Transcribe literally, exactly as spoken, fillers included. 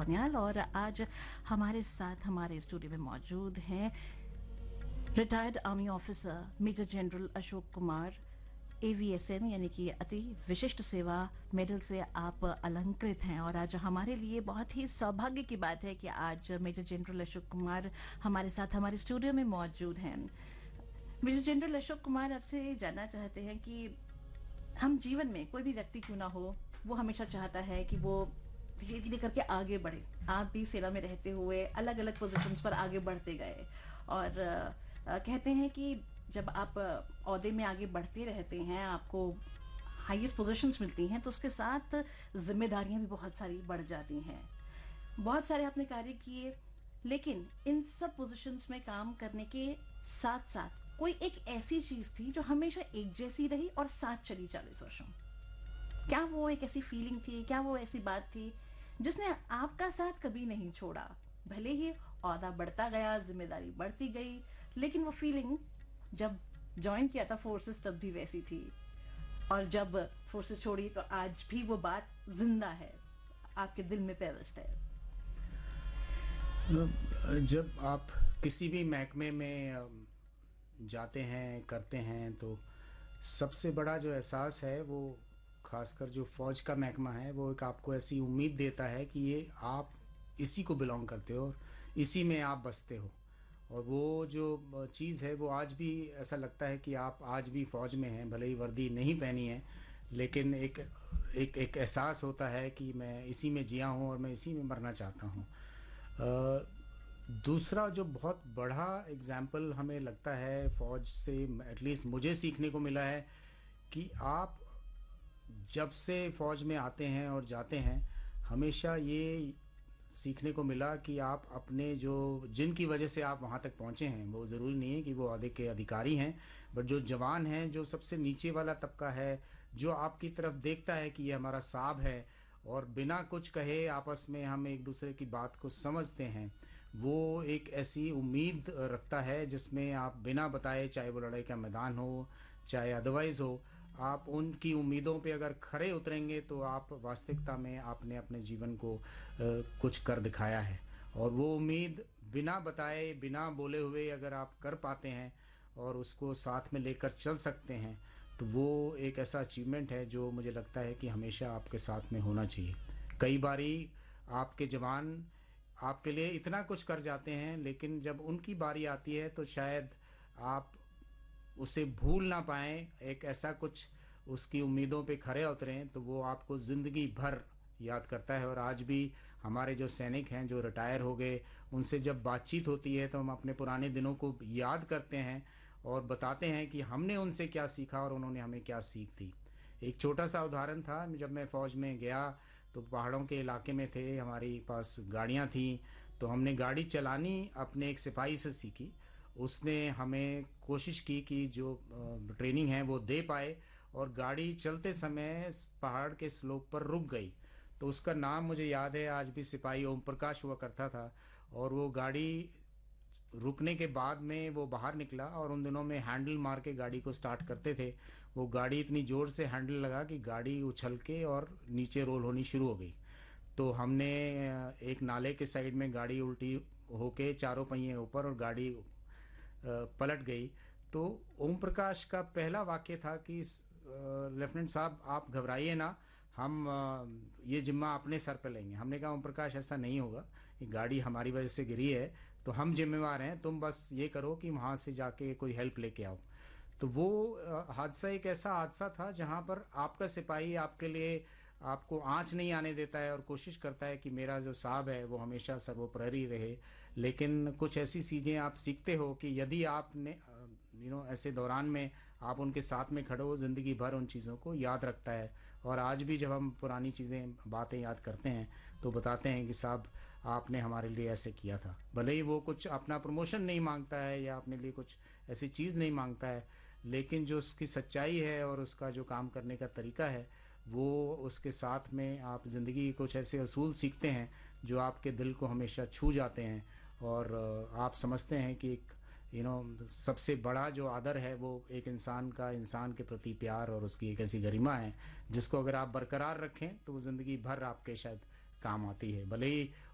लोनियाल और आज हमारे साथ हमारे स्टूडियो में मौजूद हैं retired army officer major general Ashok Kumar. A V S M यानी कि अति विशिष्ट सेवा मेडल से आप अलंकृत हैं और आज हमारे लिए बहुत ही सौभाग्य की बात है कि आज मेजर जनरल अशोक कुमार हमारे साथ हमारे स्टूडियो में मौजूद हैं। मेजर जनरल अशोक कुमार, आपसे जानना चाहते हैं कि हम जीवन में कोई भी व्यक्ति क्यों ना हो, वो हमेशा चाहता है कि वो धीरे धीरे करके आगे बढ़े। आप भी सेना में रहते हुए अलग अलग पोजीशंस पर आगे बढ़ते गए और आ, कहते हैं कि जब आप ओहदे में आगे बढ़ते रहते हैं, आपको हाईएस्ट पोजीशंस मिलती हैं, तो उसके साथ जिम्मेदारियां भी बहुत सारी बढ़ जाती हैं। बहुत सारे आपने कार्य किए, लेकिन इन सब पोजीशंस में काम करने के साथ साथ कोई एक ऐसी चीज थी जो हमेशा एक जैसी रही और साथ चली चालीस वर्षों। क्या वो एक ऐसी फीलिंग थी, क्या वो ऐसी बात थी जिसने आपका साथ कभी नहीं छोड़ा? भले ही ओहदा बढ़ता गया, जिम्मेदारी बढ़ती गई, लेकिन वो फीलिंग जब ज्वाइन किया था फोर्सेस तब भी वैसी थी, और जब फोर्सेस छोड़ी तो आज भी वो बात जिंदा है, आपके दिल में पेवस्त है। जब आप किसी भी महकमे में जाते हैं, करते हैं, तो सबसे बड़ा जो एहसास है वो खासकर जो फ़ौज का महकमा है, वो एक आपको ऐसी उम्मीद देता है कि ये आप इसी को बिलोंग करते हो और इसी में आप बसते हो। और वो जो चीज़ है वो आज भी ऐसा लगता है कि आप आज भी फ़ौज में हैं, भले ही वर्दी नहीं पहनी है, लेकिन एक एक एक एहसास होता है कि मैं इसी में जिया हूँ और मैं इसी में मरना चाहता हूँ। अ, दूसरा जो बहुत बड़ा एग्ज़ाम्पल हमें लगता है फ़ौज से, एटलीस्ट मुझे सीखने को मिला है कि आप जब से फ़ौज में आते हैं और जाते हैं, हमेशा ये सीखने को मिला कि आप अपने जो जिनकी वजह से आप वहाँ तक पहुँचे हैं, वो ज़रूरी नहीं है कि वो ओहदे के अधिकारी हैं, बट जो जवान हैं, जो सबसे नीचे वाला तबका है, जो आपकी तरफ देखता है कि ये हमारा साहब है और बिना कुछ कहे आपस में हम एक दूसरे की बात को समझते हैं, वो एक ऐसी उम्मीद रखता है जिसमें आप बिना बताए, चाहे वो लड़ाई का मैदान हो, चाहे अदरवाइज़ हो, आप उनकी उम्मीदों पे अगर खरे उतरेंगे तो आप वास्तविकता में आपने अपने जीवन को आ, कुछ कर दिखाया है। और वो उम्मीद बिना बताए, बिना बोले हुए अगर आप कर पाते हैं और उसको साथ में लेकर चल सकते हैं, तो वो एक ऐसा अचीवमेंट है जो मुझे लगता है कि हमेशा आपके साथ में होना चाहिए। कई बारी आपके जवान आपके लिए इतना कुछ कर जाते हैं, लेकिन जब उनकी बारी आती है तो शायद आप उसे भूल ना पाएँ, एक ऐसा कुछ उसकी उम्मीदों पे खरे उतरें, तो वो आपको ज़िंदगी भर याद करता है। और आज भी हमारे जो सैनिक हैं, जो रिटायर हो गए, उनसे जब बातचीत होती है तो हम अपने पुराने दिनों को याद करते हैं और बताते हैं कि हमने उनसे क्या सीखा और उन्होंने हमें क्या सीख दी। एक छोटा-सा उदाहरण था, जब मैं फ़ौज में गया तो पहाड़ों के इलाके में थे, हमारे पास गाड़ियाँ थीं, तो हमने गाड़ी चलानी अपने एक सिपाही से सीखी। उसने हमें कोशिश की कि जो अ, ट्रेनिंग है वो दे पाए, और गाड़ी चलते समय इस पहाड़ के स्लोप पर रुक गई। तो उसका नाम मुझे याद है आज भी, सिपाही ओम प्रकाश हुआ करता था। और वो गाड़ी रुकने के बाद में वो बाहर निकला और उन दिनों में हैंडल मार के गाड़ी को स्टार्ट करते थे। वो गाड़ी इतनी ज़ोर से हैंडल लगा कि गाड़ी उछल के और नीचे रोल होनी शुरू हो गई। तो हमने अ, एक नाले के साइड में गाड़ी उल्टी होके चारों पहिए ऊपर और गाड़ी अ, पलट गई। तो ओम प्रकाश का पहला वाक्य था कि लेफ्टिनेंट साहब आप घबराइए ना, हम अ, ये जिम्मा अपने सर पे लेंगे। हमने कहा ओम प्रकाश ऐसा नहीं होगा, ये गाड़ी हमारी वजह से गिरी है, तो हम जिम्मेवार हैं, तुम बस ये करो कि वहाँ से जाके कोई हेल्प लेके आओ। तो वो अ, हादसा एक ऐसा हादसा था जहाँ पर आपका सिपाही आपके लिए आपको आँच नहीं आने देता है और कोशिश करता है कि मेरा जो साहब है वो हमेशा सर्वोपरि रहे। लेकिन कुछ ऐसी चीज़ें आप सीखते हो कि यदि आपने यू नो ऐसे दौरान में आप उनके साथ में खड़े हो, ज़िंदगी भर उन चीज़ों को याद रखता है। और आज भी जब हम पुरानी चीज़ें, बातें याद करते हैं तो बताते हैं कि साहब आपने हमारे लिए ऐसे किया था। भले ही वो कुछ अपना प्रमोशन नहीं मांगता है या अपने लिए कुछ ऐसी चीज़ नहीं मांगता है, लेकिन जो उसकी सच्चाई है और उसका जो काम करने का तरीका है, वो उसके साथ में आप ज़िंदगी के कुछ ऐसे असूल सीखते हैं जो आपके दिल को हमेशा छू जाते हैं। और अ, आप समझते हैं कि एक यू नो सबसे बड़ा जो आदर है वो एक इंसान का इंसान के प्रति प्यार और उसकी एक ऐसी गरिमा है जिसको अगर आप बरकरार रखें तो वो ज़िंदगी भर आपके शायद काम आती है। भले ही